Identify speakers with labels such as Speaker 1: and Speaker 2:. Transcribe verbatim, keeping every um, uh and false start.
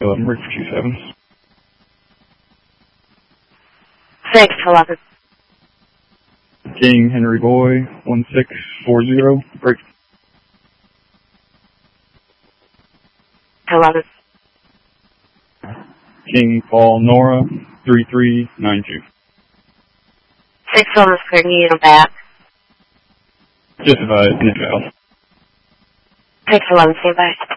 Speaker 1: eleven, break for two sevens.
Speaker 2: six eleven.
Speaker 1: King Henry Boy, one six four zero, break.
Speaker 2: eleven.
Speaker 1: King Paul Nora, three three nine two.
Speaker 2: six eleven is clear, need a back.
Speaker 1: Just advise, Nick Val.
Speaker 2: six eleven, stand by.